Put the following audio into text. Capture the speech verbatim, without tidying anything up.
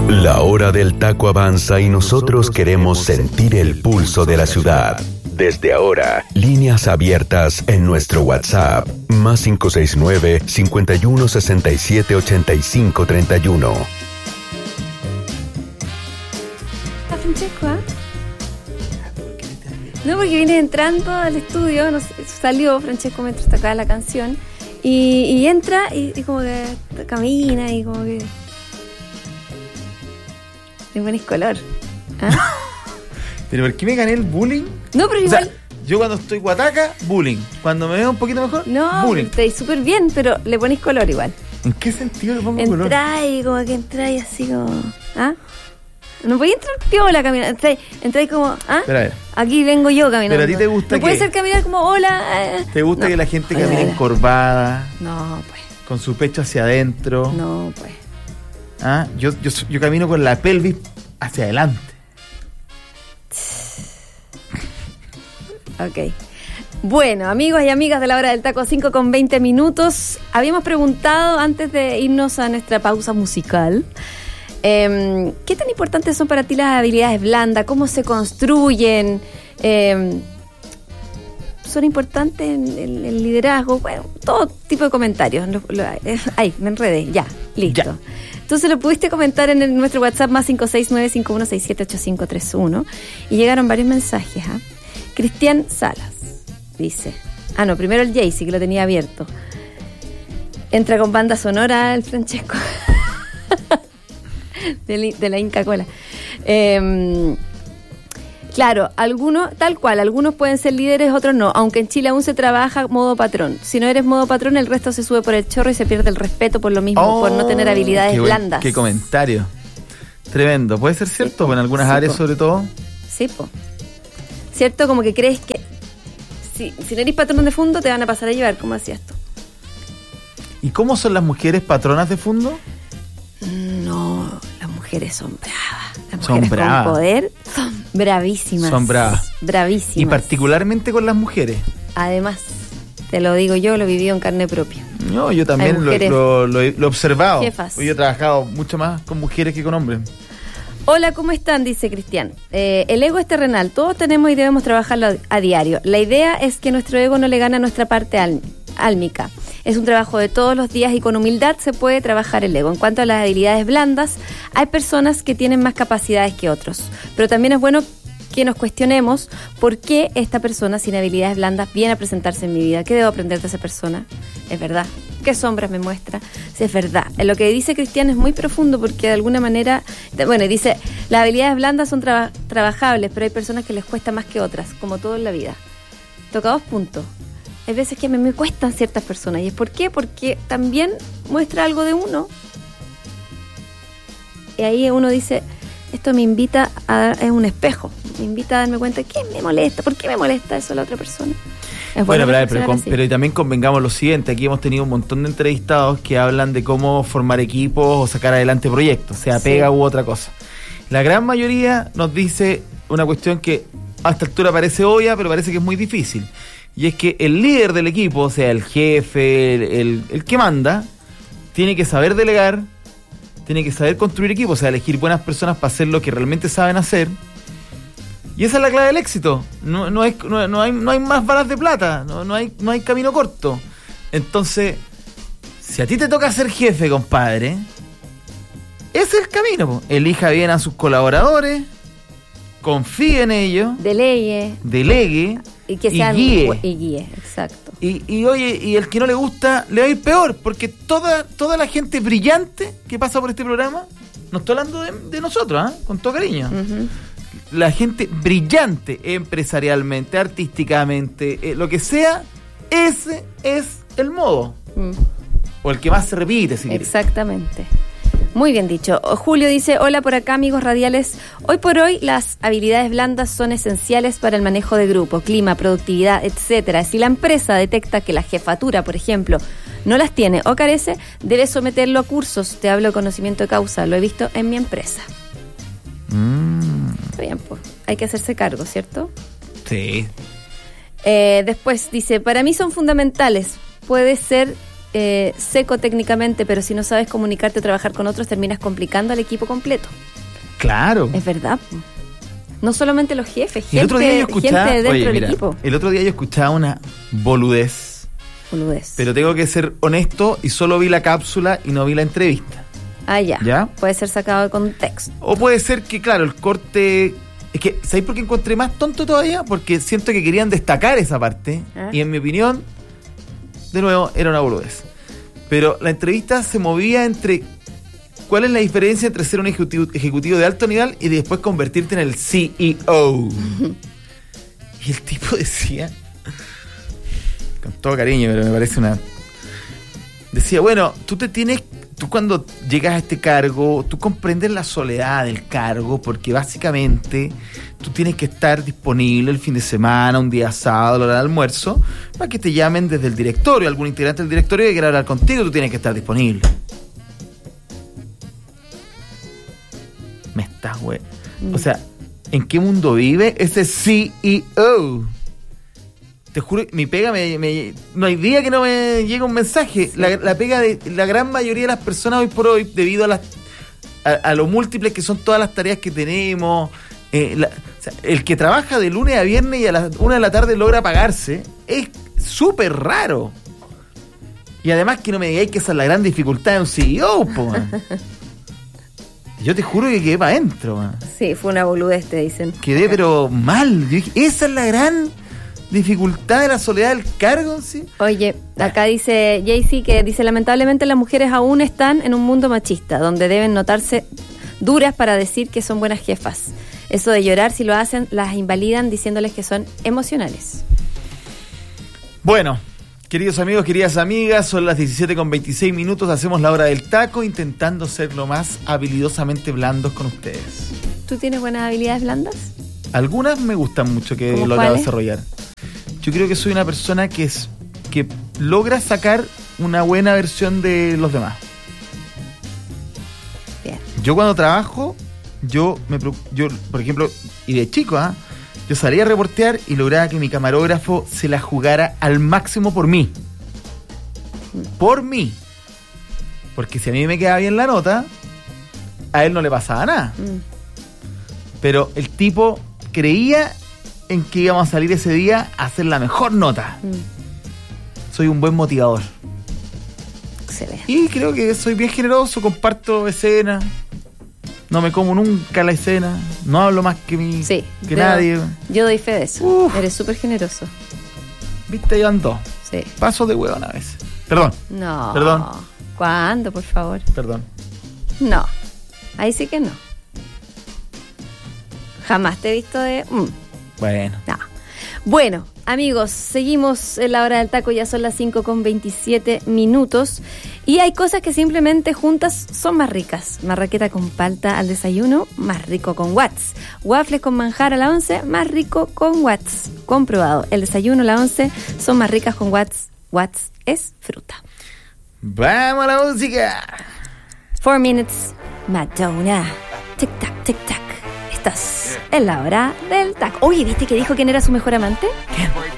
La hora del taco avanza y nosotros queremos sentir el pulso de la ciudad. Desde ahora, líneas abiertas en nuestro WhatsApp, más cinco seis nueve, cinco uno, seis siete, ocho cinco tres uno. ¿Está Francesco, ah? No, porque viene entrando al estudio, no sé, salió Francesco mientras tocaba la canción, y, y entra y, y como que camina y como que... Le pones color. ¿Ah? ¿Pero por qué me gané el bullying? No, pero igual... O sea, yo cuando estoy guataca, bullying. Cuando me veo un poquito mejor, no, bullying. No, estáis súper bien, pero le pones color igual. ¿En qué sentido le pongo entra color? Entra y como que entra y así como... ¿Ah? No podía entrar piola caminando. Entra, entra y como... ¿Ah? Pero a ver. Aquí vengo yo caminando. Pero a ti te gusta no que... puede ser caminar como hola. Eh. ¿Te gusta no. que la gente Hola, camine hola. encorvada? No, pues. Con su pecho hacia adentro. No, pues. ¿Ah? Yo, yo, yo camino con la pelvis hacia adelante. Ok. Bueno, amigos y amigas de la hora del taco, cinco con veinte minutos. Habíamos preguntado antes de irnos a nuestra pausa musical, eh, ¿qué tan importantes son para ti las habilidades blandas? ¿Cómo se construyen? Eh, ¿Son importantes en el, el liderazgo? Bueno, todo tipo de comentarios. Lo, lo, eh, ay, me enredé. Ya, listo. Ya. Entonces lo pudiste comentar en el, nuestro WhatsApp más cinco seis nueve, cinco uno seis siete, ocho cinco tres uno y llegaron varios mensajes. ¿eh? Cristian Salas dice, ah no, primero el Jaycee que lo tenía abierto. Entra con banda sonora el Francesco de, de la Inca Cola. Eh, claro, algunos, tal cual, algunos pueden ser líderes, otros no, aunque en Chile aún se trabaja modo patrón. Si no eres modo patrón, el resto se sube por el chorro y se pierde el respeto por lo mismo, oh, por no tener habilidades qué buen, blandas. Qué comentario. Tremendo. ¿Puede ser cierto? Sí, en algunas sí, áreas po. sobre todo. Sí, po. ¿Cierto? Como que crees que si, si no eres patrón de fondo te van a pasar a llevar, ¿cómo hacías tú? ¿Y cómo son las mujeres patronas de fondo? No, las mujeres son bravas. Las Son mujeres bravas. con poder son bravísimas. Son bravas. Bravísimas. Y particularmente con las mujeres. Además, te lo digo yo, lo he vivido en carne propia. No, yo también lo, lo, lo, he, lo he observado. Jefas. Yo he trabajado mucho más con mujeres que con hombres. Hola, ¿cómo están? Dice Cristian. Eh, el ego es terrenal, todos tenemos y debemos trabajarlo a, a diario. La idea es que nuestro ego no le gane a nuestra parte al, álmica. Es un trabajo de todos los días y con humildad se puede trabajar el ego. En cuanto a las habilidades blandas, hay personas que tienen más capacidades que otros, pero también es bueno que nos cuestionemos por qué esta persona sin habilidades blandas viene a presentarse en mi vida. ¿Qué debo aprender de esa persona? ¿Es verdad? ¿Qué sombras me muestra? Si es verdad. Lo que dice Cristian es muy profundo porque de alguna manera, bueno, dice, las habilidades blandas son traba- trabajables, pero hay personas que les cuesta más que otras, como todo en la vida. Toca dos puntos. Hay veces que a mí me cuestan ciertas personas. ¿Y es por qué? Porque también muestra algo de uno. Y ahí uno dice, esto me invita a dar, es un espejo, me invita a darme cuenta, ¿qué me molesta? ¿Por qué me molesta eso a la otra persona? Es bueno, bueno pero, pero, con, pero también convengamos lo siguiente, aquí hemos tenido un montón de entrevistados que hablan de cómo formar equipos o sacar adelante proyectos, sea pega sí. u otra cosa. La gran mayoría nos dice una cuestión que a esta altura parece obvia, pero parece que es muy difícil. Y es que el líder del equipo, o sea, el jefe, el, el, el que manda, tiene que saber delegar, tiene que saber construir equipos, o sea, elegir buenas personas para hacer lo que realmente saben hacer. Y esa es la clave del éxito. No, no, hay, no, no, hay, no hay más balas de plata, no, no, hay, no hay camino corto. Entonces, si a ti te toca ser jefe, compadre, ese es el camino. Po. Elija bien a sus colaboradores, confíe en ellos, delegue, delegue y, que y sean guíe. Y guíe, exacto. Y, y oye, y el que no le gusta, le va a ir peor, porque toda, toda la gente brillante que pasa por este programa, no estoy hablando de, de nosotros, ¿eh? Con todo cariño. Uh-huh. La gente brillante empresarialmente, artísticamente, eh, lo que sea, ese es el modo. Mm. O el que más se repite, si exactamente. Quieres. Muy bien dicho. Julio dice, hola por acá amigos radiales. Hoy por hoy las habilidades blandas son esenciales para el manejo de grupo, clima, productividad, etcétera. Si la empresa detecta que la jefatura, por ejemplo, no las tiene o carece, debe someterlo a cursos. Te hablo de conocimiento de causa. Lo he visto en mi empresa. Mm. Bien, pues hay que hacerse cargo, ¿cierto? Sí. Eh, después dice, para mí son fundamentales. Puede ser eh, seco técnicamente, pero si no sabes comunicarte o trabajar con otros, terminas complicando al equipo completo. Claro. Es verdad. No solamente los jefes, Y el otro día yo gente, escuchaba, gente dentro oye, del mira, equipo. el otro día yo escuchaba una boludez, Boludez. pero tengo que ser honesto y solo vi la cápsula y no vi la entrevista. Ah, ya. ¿Ya? Puede ser sacado de contexto. O puede ser que, claro, el corte... Es que, ¿sabéis por qué encontré más tonto todavía? Porque siento que querían destacar esa parte. ¿Ah? Y en mi opinión, de nuevo, era una boludez. Pero la entrevista se movía entre... ¿Cuál es la diferencia entre ser un ejecutivo, ejecutivo de alto nivel y después convertirte en el C E O? Y el tipo decía... Con todo cariño, pero me parece una... Decía, bueno, tú te tienes... Tú cuando llegas a este cargo, tú comprendes la soledad del cargo, porque básicamente tú tienes que estar disponible el fin de semana, un día sábado, a la hora del almuerzo, para que te llamen desde el directorio, algún integrante del directorio que quiera hablar contigo, tú tienes que estar disponible. Me estás, güey. O sea, ¿en qué mundo vive ese C E O? Te juro, mi pega, me, me, no hay día que no me llegue un mensaje. Sí. La, la pega de la gran mayoría de las personas hoy por hoy, debido a las a, a lo múltiples que son todas las tareas que tenemos, eh, la, o sea, el que trabaja de lunes a viernes y a las una de la tarde logra pagarse, es súper raro. Y además que no me digáis que esa es la gran dificultad de un C E O, po, man. Yo te juro que quedé para adentro, man. Sí, fue una boludez, te dicen. Quedé pero mal. Yo dije, esa es la gran... dificultad de la soledad del cargo, ¿sí? Oye, acá dice Jaycee que dice, lamentablemente las mujeres aún están en un mundo machista, donde deben notarse duras para decir que son buenas jefas. Eso de llorar, si lo hacen, las invalidan diciéndoles que son emocionales. Bueno, queridos amigos, queridas amigas, son las diecisiete con veintiséis minutos, hacemos la hora del taco, intentando ser lo más habilidosamente blandos con ustedes. ¿Tú tienes buenas habilidades blandas? Algunas me gustan mucho que ¿Cómo logro cuáles? desarrollar. Yo creo que soy una persona que es que logra sacar una buena versión de los demás. Bien. Yo cuando trabajo, yo, me, yo por ejemplo, y de chico, ¿ah? ¿eh? Yo salía a reportear y lograba que mi camarógrafo se la jugara al máximo por mí. Por mí. Porque si a mí me quedaba bien la nota, a él no le pasaba nada. Mm. Pero el tipo creía en que íbamos a salir ese día a hacer la mejor nota. Mm. Soy un buen motivador. Excelente. Y creo que soy bien generoso, comparto escena, no me como nunca la escena, no hablo más que mi sí, que veo, nadie. Yo doy fe de eso. Uf. Eres súper generoso. Viste, llevan dos. Sí. Paso de huevón a veces. Perdón. No. Perdón. ¿Cuándo, por favor? Perdón. No. Ahí sí que no. Jamás te he visto de... Mm. Bueno. No. Bueno, amigos, seguimos en la hora del taco, ya son las cinco con veintisiete minutos y hay cosas que simplemente juntas son más ricas. Marraqueta con palta al desayuno, más rico con Watts. Waffles con manjar a la once, más rico con Watts. Comprobado, el desayuno a la once son más ricas con Watts. Watts es fruta. ¡Vamos a la música! Four minutes, Madonna. Tic-tac, tic-tac. Estás en la hora del taco. Oye, ¿viste que dijo quién era su mejor amante? ¿Quién?